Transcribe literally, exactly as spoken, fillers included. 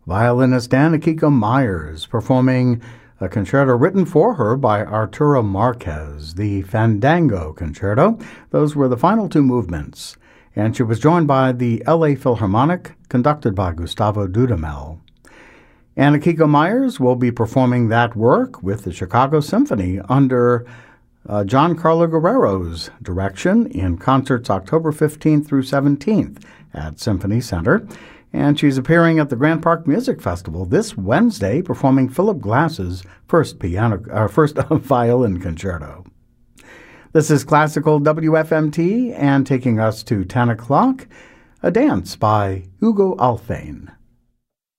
violinist Anna-Kiko Myers performing a concerto written for her by Arturo Marquez, the Fandango Concerto. Those were the final two movements, and she was joined by the L A Philharmonic, conducted by Gustavo Dudamel. Anna-Kiko Myers will be performing that work with the Chicago Symphony under uh, John Carlo Guerrero's direction in concerts October fifteenth through seventeenth at Symphony Center. And she's appearing at the Grand Park Music Festival this Wednesday, performing Philip Glass's first piano, uh, first violin concerto. This is Classical W F M T, and taking us to ten o'clock, a dance by Hugo Alfane.